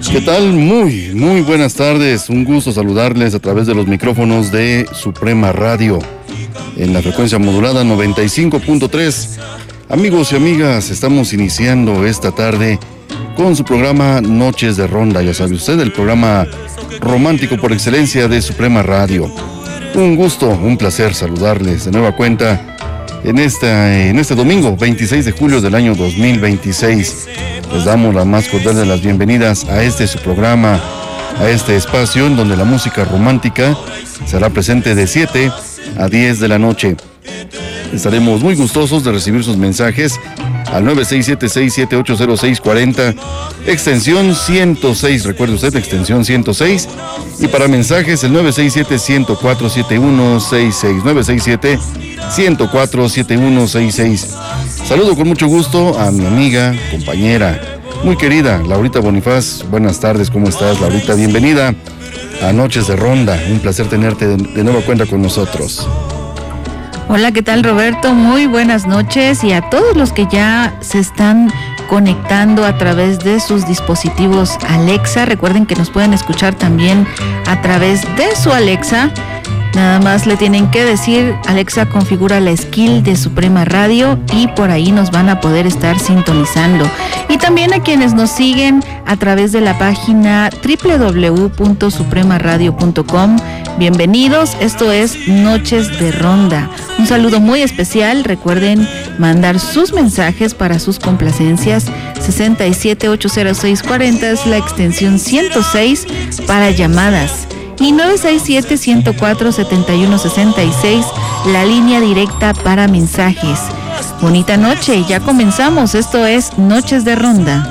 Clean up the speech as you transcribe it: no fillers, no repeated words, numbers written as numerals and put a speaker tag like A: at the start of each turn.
A: ¿Qué tal? Muy buenas tardes. Un gusto saludarles a través de los micrófonos de Suprema Radio en la frecuencia modulada 95.3. Amigos y amigas, estamos iniciando esta tarde con su programa Noches de Ronda. Ya sabe usted, el programa romántico por excelencia de Suprema Radio. Un gusto, un placer saludarles de nueva cuenta en este domingo 26 de julio del año 2026. Les damos la más cordial de las bienvenidas a su programa, a este espacio en donde la música romántica será presente de 7 a 10 de la noche. Estaremos muy gustosos de recibir sus mensajes al 967-678-0640, extensión 106, recuerde usted, extensión 106, y para mensajes el 967-104-7166, 967-104-7166. Saludo con mucho gusto a mi amiga, compañera, muy querida, Laurita Bonifaz. Buenas tardes, ¿cómo estás, Laurita? Bienvenida a Noches de Ronda, un placer tenerte de nueva cuenta con nosotros.
B: Hola, ¿qué tal, Roberto? Muy buenas noches, y a todos los que ya se están conectando a través de sus dispositivos Alexa. Recuerden que nos pueden escuchar también a través de su Alexa. Nada más le tienen que decir: Alexa, configura la skill de Suprema Radio, y por ahí nos van a poder estar sintonizando. Y también a quienes nos siguen a través de la página www.supremaradio.com. Bienvenidos, esto es Noches de Ronda. Un saludo muy especial. Recuerden mandar sus mensajes para sus complacencias. 6780640 es la extensión 106 para llamadas. Y 967-104-7166, la línea directa para mensajes. Bonita noche, ya comenzamos. Esto es Noches de Ronda.